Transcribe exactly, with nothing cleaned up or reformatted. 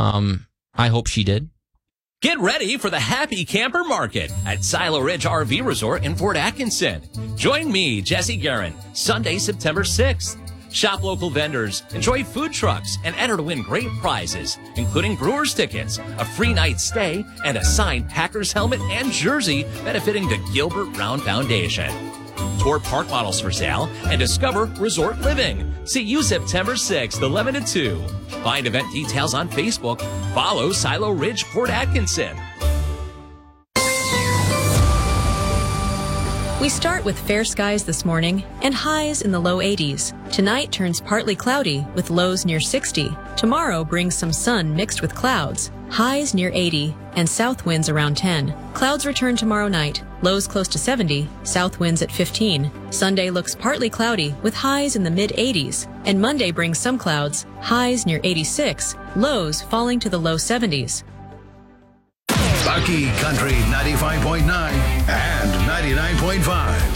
Um, I hope she did. Get ready for the Happy Camper Market at Silo Ridge R V Resort in Fort Atkinson. Join me, Jesse Guerin, Sunday, September sixth. Shop local vendors, enjoy food trucks, and enter to win great prizes, including Brewers tickets, a free night stay, and a signed Packers helmet and jersey benefiting the Gilbert Brown Foundation. Tour park models for sale and discover resort living. See you September sixth, eleven to two. Find event details on Facebook. Follow Silo Ridge Port Atkinson. We start with fair skies this morning and highs in the low eighties. Tonight turns partly cloudy with lows near sixty. Tomorrow brings some sun mixed with clouds, highs near eighty, and south winds around ten. Clouds return tomorrow night, lows close to seventy, south winds at fifteen. Sunday looks partly cloudy with highs in the mid eighties, and Monday brings some clouds, highs near eighty-six, lows falling to the low seventies. Bucky Country ninety-five point nine and ninety-nine point five.